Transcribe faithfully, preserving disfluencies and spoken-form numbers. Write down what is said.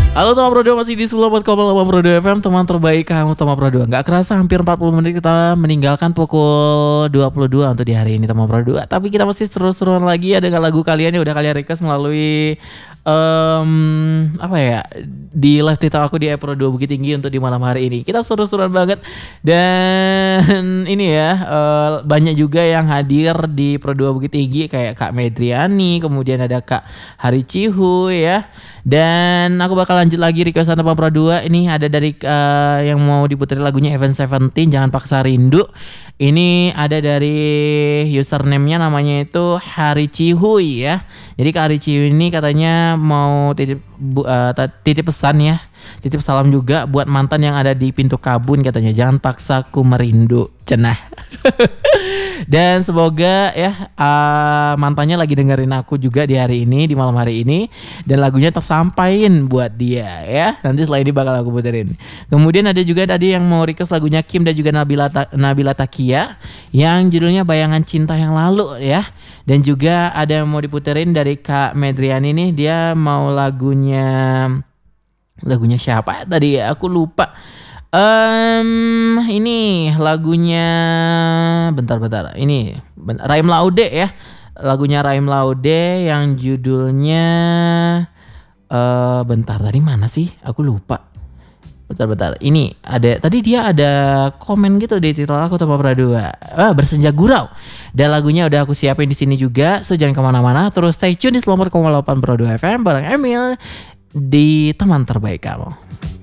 Halo teman Pro dua, masih di Sula buat Kompas delapan Pro dua F M, teman terbaik kamu teman Pro dua. Gak kerasa hampir empat puluh menit kita meninggalkan pukul dua puluh dua untuk di hari ini teman Pro dua. Tapi kita masih seru-seruan lagi ya dengan lagu kalian yang udah kalian request melalui um, apa ya, di live TikTok aku di Pro dua Bukit Tinggi untuk di malam hari ini. Kita seru-seruan banget. Dan ini ya, uh, banyak juga yang hadir di Pro dua Bukit Tinggi, kayak Kak Medriani, kemudian ada Kak Hari Cihu ya. Dan aku bakal lanjut lagi requestan teman Pro dua. Ini ada dari uh, yang mau diputar lagunya Event Seventeen, Jangan Paksa Rindu. Ini ada dari username-nya, namanya itu Hari Cihuy ya. Jadi Kak Hari Cihuy ini katanya mau titip bu, uh, titip pesan ya. Titip salam juga buat mantan yang ada di pintu kabun, katanya jangan paksa ku merindu. Cenah. Dan semoga ya uh, mantannya lagi dengerin aku juga di hari ini, di malam hari ini, dan lagunya tersampaikan buat dia ya. Nanti setelah ini bakal aku puterin. Kemudian ada juga tadi yang mau request lagunya Kim dan juga Nabila Ta- Nabila Takia yang judulnya Bayangan Cinta Yang Lalu ya. Dan juga ada yang mau diputerin dari Kak Medriani nih, dia mau lagunya lagunya siapa tadi ya? Aku lupa. Um, ini lagunya bentar-bentar. Ini Raim Laude ya. Lagunya Raim Laude yang judulnya uh, bentar, tadi mana sih? Aku lupa. Bentar-bentar. Ini ada, tadi dia ada komen gitu di TikTok aku sama Pro dua. Ah, Bersenja Gurau. Dan lagunya udah aku siapin di sini juga. So jangan kemana-mana. Terus stay tune di seratus delapan koma delapan Pro dua F M bareng Emil di teman terbaik kamu.